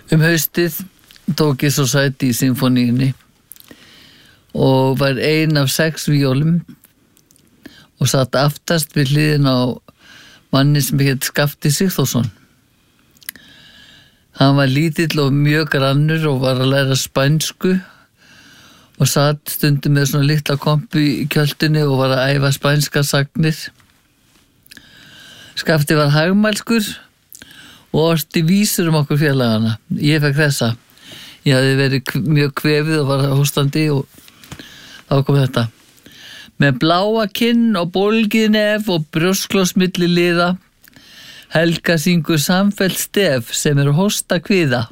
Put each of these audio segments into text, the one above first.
Haustið tók ég svo sæti í symfóníunni og var ein af 6 víólum og satt aftast við hliðin á manni sem hét Skafti Sigþórsson. Hann var lítill og mjög grannur og var að læra spænsku og satt stundum með svona litla kompu í kjöltunni og var að æfa spænska sagnir. Skafti var hagmælskur og orti vísur okkur félagana. Ég fekk þessa. Ég hafði verið mjög kvefið og var hóstandi og þá kom þetta. Með bláa kinn og bólgið nef og brjósklos milli liða, Helga syngur samfellt stef sem hósta kviða.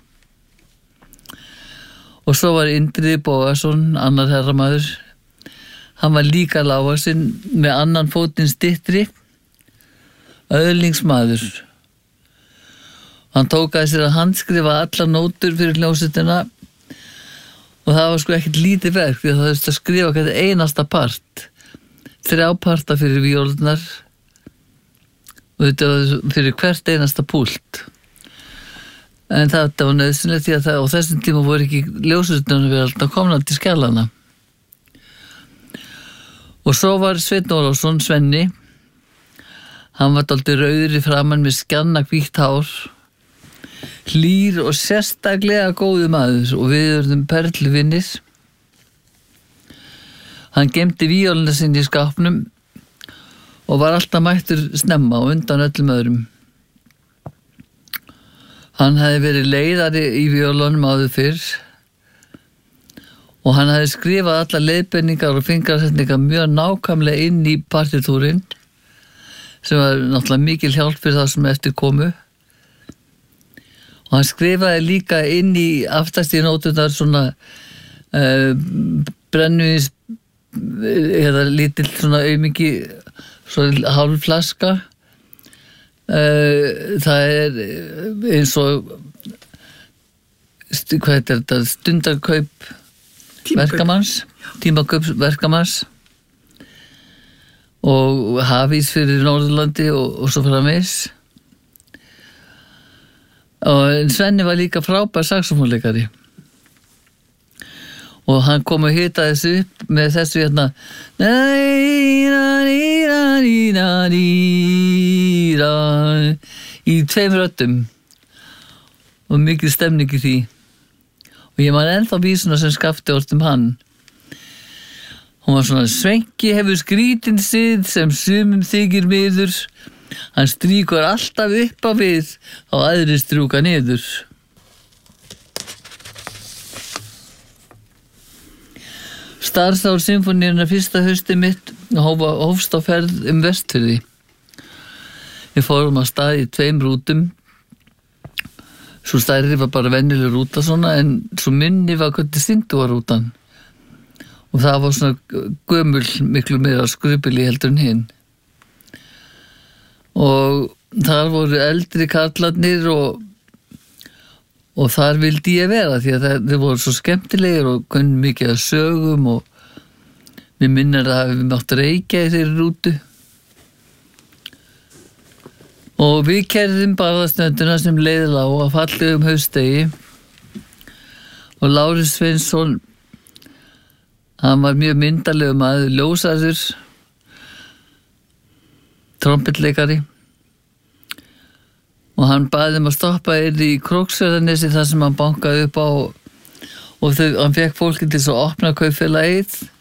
Og svo var Indriði Bóasson, annar herramaður. Hann var líka lágasinn með annan fótinn styttri, öðlingsmaður. Hann tók að sér að handskrifa allar nótur fyrir hljómsveitina og það var ekkert lítið verk því að það þurfti að skrifa hvert einasta part. 3 parta fyrir víólunar og þetta var fyrir hvert einasta púlt. En þetta var nauðsynlegt því að á þessum tíma voru ekki hljómsveitirnar við alltaf komna til skjallana. Og svo var Sveinn Ólafsson, Svenni. Hann var dálítið rauður í framan með skjanna hvítt hár, hlýr og sérstaklega góður maður og við urðum perluvinir. Hann geymdi víóluna sinni í skápnum og var alltaf mættur snemma og undan öllum öðrum. Hann hefði verið leiðari í víólunum áður fyrr og hann hefði skrifað allar leiðbeiningar og fingrasetningar mjög nákvæmlega inn í partitúrin sem var náttúrulega mikil hjálp fyrir það sem eftir komu. Og hann skrifaði líka inn í aftast í nóturnar svona brennivins eða lítill svona aumingi svona hálf flaska. Það eins og hvað heitir þetta, stundarkaup verkamanns, tímakaup verkamanns og hafís fyrir Norðurlandi og svo framvegis. Og Svenni var líka frábær saxófónleikari og hann kom að hita þessu upp með þessu hérna í 2 röddum og mikil stemning í því og ég man ennþá vísuna sem Skafti orti hann. Hún var svona: Svenki hefur skrítin sið sem sumum þykir miður, hann strýkur alltaf upp á við og aðrir strjúka niður. Starfsár symfóníunnar fyrsta haustið mitt hófst á ferð Vestfirði. Við fórum á stað í 2 rútum. Svo stærri var bara venjuleg rúta svona, en svo minni var hvernig Stindúarrútan. Og það var svona gömul miklu meira skrupili heldur en hinn. Og þar voru eldri karlarnir og þar vildi ég vera því að þeir voru svo skemmtilegir og kunni mikið að sögum og mér minnir að við mátt reykja í þeirri rútu. Og við keyrðum Barðasnönduna sem leiðir á að fallegum haustdegi og Lárus Sveinsson, hann var mjög myndarlegur maður, ljósarður, trompetleikari. Og hann baði að stoppa í Króksfjarðarnesi þar sem hann bankaði upp á og hann fekk fólki til að opna kaupfélagið